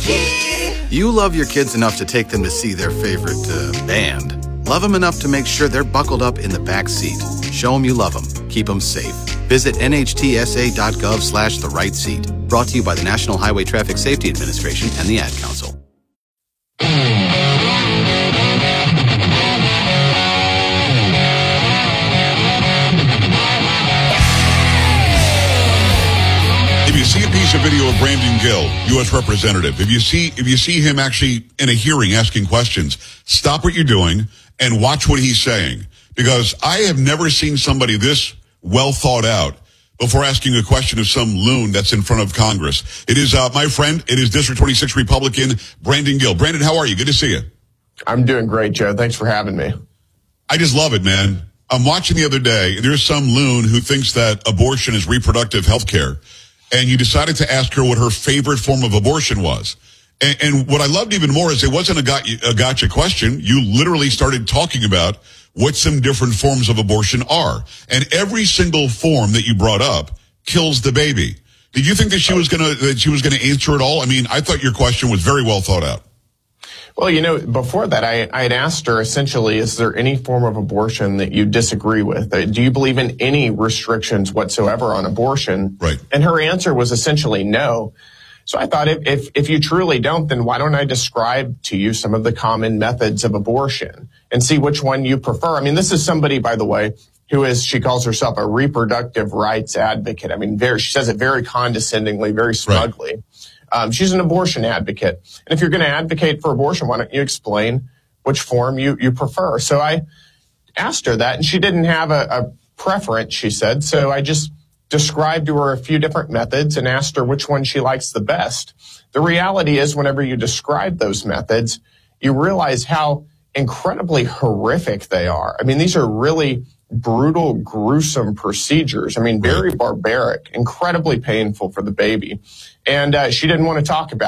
You love your kids enough to take them to see their favorite band. Love them enough to make sure they're buckled up in the back seat. Show them you love them. Keep them safe. Visit nhtsa.gov/the right seat. Brought to you by the National Highway Traffic Safety Administration and the Ad Council. If you see a piece of video of Brandon Gill, U.S. Representative, if you see him actually in a hearing asking questions, stop what you're doing and watch what he's saying. Because I have never seen somebody this well thought out before asking a question of some loon that's in front of Congress. It is, my friend, it is District 26 Republican Brandon Gill. Brandon, how are you? Good to see you. I'm doing great, Joe. Thanks for having me. I just love it, man. I'm watching the other day, there's some loon who thinks that abortion is reproductive health care. And you decided to ask her what her favorite form of abortion was. And what I loved even more is it wasn't a gotcha question. You literally started talking about what some different forms of abortion are. And every single form that you brought up kills the baby. Did you think that she was gonna answer it all? I mean, I thought your question was very well thought out. Well, before that, I had asked her essentially, is there any form of abortion that you disagree with? Do you believe in any restrictions whatsoever on abortion? Right. And her answer was essentially no. So I thought if you truly don't, then why don't I describe to you some of the common methods of abortion and see which one you prefer? I mean, this is somebody, by the way, she calls herself a reproductive rights advocate. I mean, she says it very condescendingly, very smugly. Right. She's an abortion advocate. And if you're going to advocate for abortion, why don't you explain which form you prefer? So I asked her that, and she didn't have a preference, she said. So I just described to her a few different methods and asked her which one she likes the best. The reality is, whenever you describe those methods, you realize how incredibly horrific they are. I mean, these are really brutal, gruesome procedures. I mean, very barbaric, incredibly painful for the baby. And she didn't want to talk about